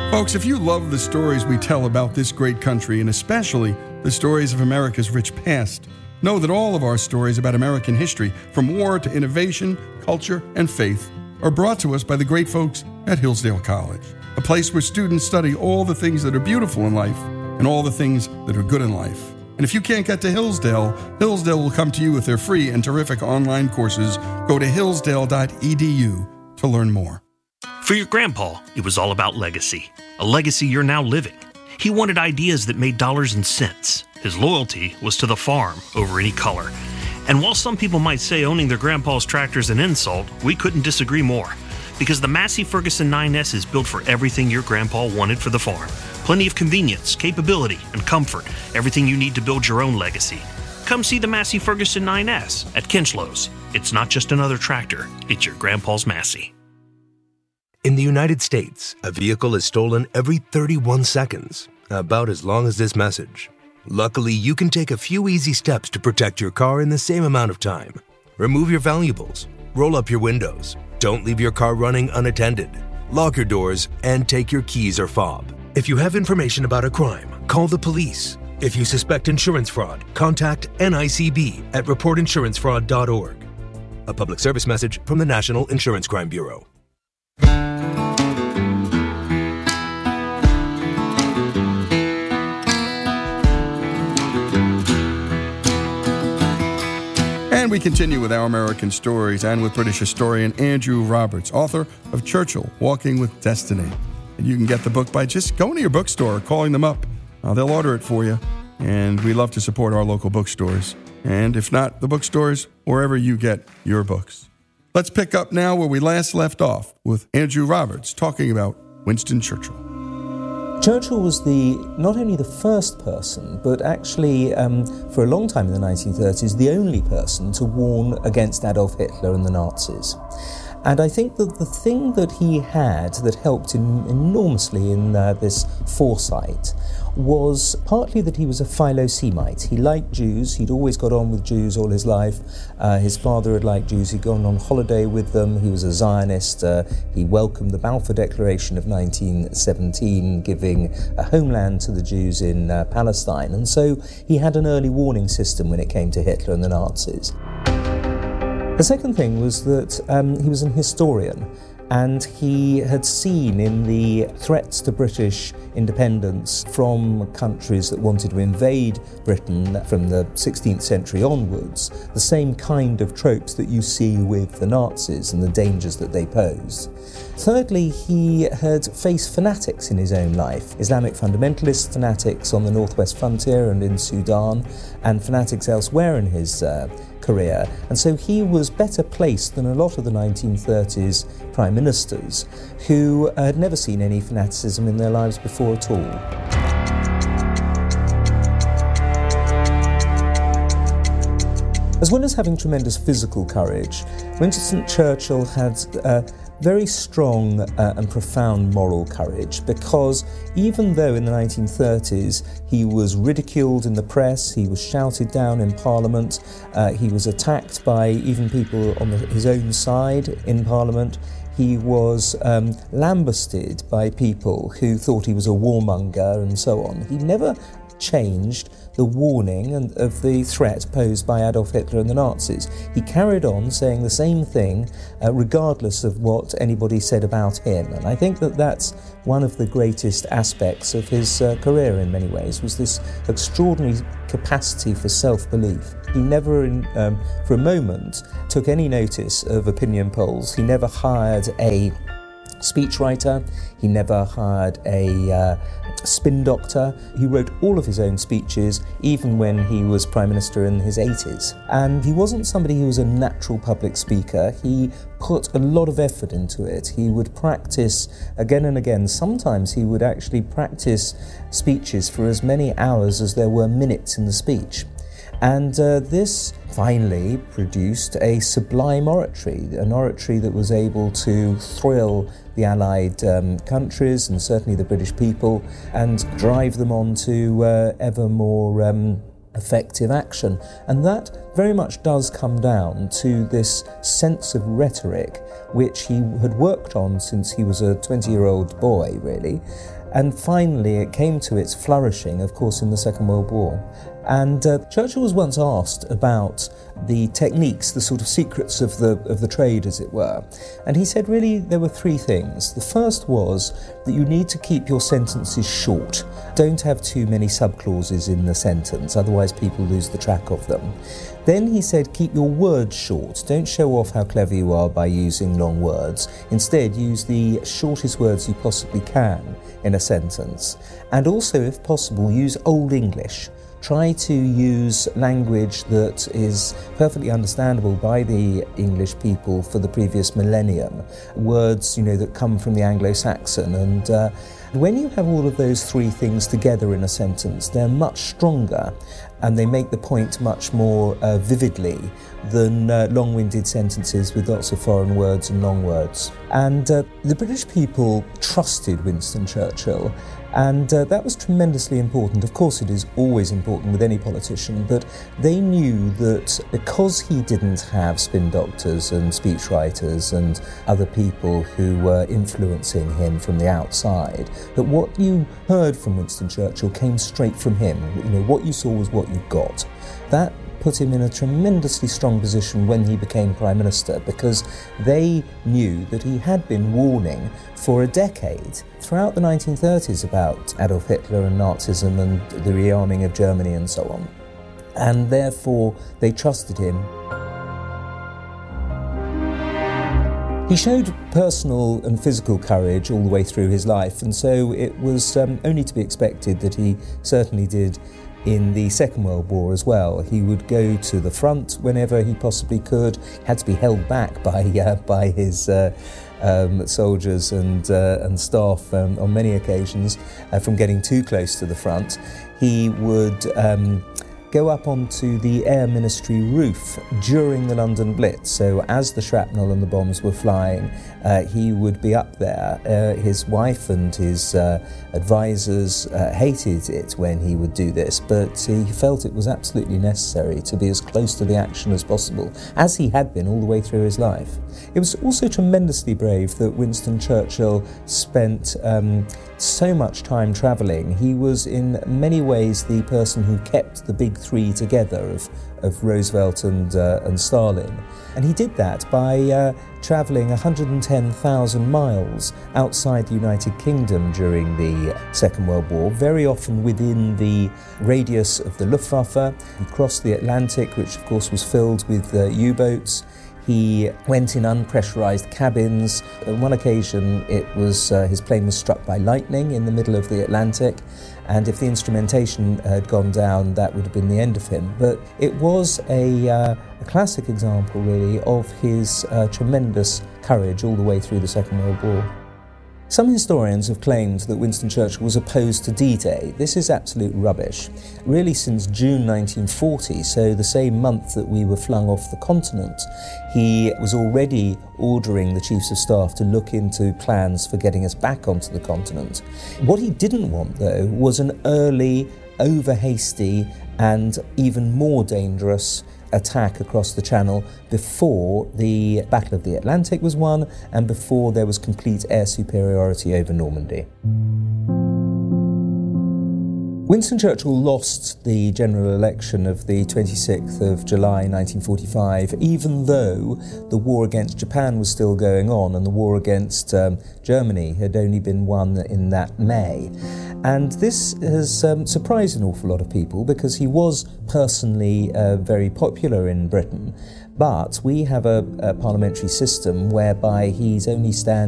Folks, if you love the stories we tell about this great country, and especially the stories of America's rich past, know that all of our stories about American history, from war to innovation, culture, and faith, are brought to us by the great folks at Hillsdale College, a place where students study all the things that are beautiful in life and all the things that are good in life. And if you can't get to Hillsdale, Hillsdale will come to you with their free and terrific online courses. Go to hillsdale.edu to learn more. For your grandpa, it was all about legacy, a legacy you're now living. He wanted ideas that made dollars and cents. His loyalty was to the farm over any color. And while some people might say owning their grandpa's tractor is an insult, we couldn't disagree more. Because the Massey Ferguson 9S is built for everything your grandpa wanted for the farm. Plenty of convenience, capability, and comfort. Everything you need to build your own legacy. Come see the Massey Ferguson 9S at Kinchlows. It's not just another tractor, it's your grandpa's Massey. In the United States, a vehicle is stolen every 31 seconds, about as long as this message. Luckily, you can take a few easy steps to protect your car in the same amount of time. Remove your valuables, roll up your windows, don't leave your car running unattended, lock your doors, and take your keys or fob. If you have information about a crime, call the police. If you suspect insurance fraud, contact NICB at reportinsurancefraud.org. A public service message from the National Insurance Crime Bureau. And we continue with Our American Stories and with British historian Andrew Roberts, author of Churchill, Walking with Destiny. And you can get the book by just going to your bookstore or calling them up. They'll order it for you. And we love to support our local bookstores. And if not, the bookstores, wherever you get your books. Let's pick up now where we last left off with Andrew Roberts talking about Winston Churchill. Churchill was not only the first person, but actually, for a long time in the 1930s, the only person to warn against Adolf Hitler and the Nazis. And I think that the thing that he had that helped him enormously in this foresight was partly that he was a Philo-Semite. He liked Jews. He'd always got on with Jews all his life. His father had liked Jews. He'd gone on holiday with them. He was a Zionist. He welcomed the Balfour Declaration of 1917, giving a homeland to the Jews in Palestine. And so he had an early warning system when it came to Hitler and the Nazis. The second thing was that he was an historian, and he had seen in the threats to British independence from countries that wanted to invade Britain from the 16th century onwards, the same kind of tropes that you see with the Nazis and the dangers that they posed. Thirdly, he had faced fanatics in his own life, Islamic fundamentalist fanatics on the northwest frontier and in Sudan, and fanatics elsewhere in his career. And so he was better placed than a lot of the 1930s prime ministers who had never seen any fanaticism in their lives before at all. As well as having tremendous physical courage, Winston Churchill had very strong and profound moral courage, because even though in the 1930s he was ridiculed in the press, he was shouted down in Parliament, he was attacked by even people on his own side in Parliament, he was lambasted by people who thought he was a warmonger and so on. He never changed the warning of the threat posed by Adolf Hitler and the Nazis. He carried on saying the same thing regardless of what anybody said about him. And I think that that's one of the greatest aspects of his career in many ways, was this extraordinary capacity for self-belief. He never, for a moment, took any notice of opinion polls. He never hired a speechwriter. He never hired a spin doctor. He wrote all of his own speeches, even when he was Prime Minister in his 80s. And he wasn't somebody who was a natural public speaker. He put a lot of effort into it. He would practice again and again. Sometimes he would actually practice speeches for as many hours as there were minutes in the speech. And this finally produced a sublime oratory, an oratory that was able to thrill the Allied countries and certainly the British people and drive them on to ever more effective action. And that very much does come down to this sense of rhetoric which he had worked on since he was a 20-year-old boy, really, And finally it came to its flourishing, of course, in the Second World War. And Churchill was once asked about the techniques, the sort of secrets of the trade, as it were. And he said really there were three things. The first was that you need to keep your sentences short. Don't have too many subclauses in the sentence, otherwise people lose the track of them. Then he said keep your words short. Don't show off how clever you are by using long words. Instead, use the shortest words you possibly can in a sentence. And also, if possible, use Old English. Try to use language that is perfectly understandable by the English people for the previous millennium. Words, that come from the Anglo-Saxon. And when you have all of those three things together in a sentence, they're much stronger and they make the point much more vividly than long-winded sentences with lots of foreign words and long words. And the British people trusted Winston Churchill, and that was tremendously important. Of course, it is always important with any politician, but they knew that because he didn't have spin doctors and speechwriters and other people who were influencing him from the outside, that what you heard from Winston Churchill came straight from him. What you saw was what you got. That put him in a tremendously strong position when he became Prime Minister, because they knew that he had been warning for a decade throughout the 1930s about Adolf Hitler and Nazism and the rearming of Germany and so on. And therefore they trusted him. He showed personal and physical courage all the way through his life, and so it was only to be expected that he certainly did in the Second World War as well. He would go to the front whenever he possibly could, had to be held back by his soldiers and staff on many occasions from getting too close to the front. He would go up onto the Air Ministry roof during the London Blitz. So as the shrapnel and the bombs were flying, he would be up there. His wife and his advisors hated it when he would do this, but he felt it was absolutely necessary to be as close to the action as possible, as he had been all the way through his life. It was also tremendously brave that Winston Churchill spent so much time travelling. He was in many ways the person who kept the big three together of Roosevelt and Stalin. And he did that by travelling 110,000 miles outside the United Kingdom during the Second World War, very often within the radius of the Luftwaffe. He crossed the Atlantic, which of course was filled with U-boats. He went in unpressurized cabins. On one occasion, it was his plane was struck by lightning in the middle of the Atlantic, and if the instrumentation had gone down, that would have been the end of him. But it was a classic example, really, of his tremendous courage all the way through the Second World War. Some historians have claimed that Winston Churchill was opposed to D-Day. This is absolute rubbish. Really, since June 1940, so the same month that we were flung off the continent, he was already ordering the Chiefs of Staff to look into plans for getting us back onto the continent. What he didn't want, though, was an early, over-hasty and even more dangerous attack across the Channel before the Battle of the Atlantic was won and before there was complete air superiority over Normandy. Winston Churchill lost the general election of the 26th of July 1945, even though the war against Japan was still going on and the war against Germany had only been won in that May. And this has surprised an awful lot of people because he was personally very popular in Britain. But we have a parliamentary system whereby he's only standing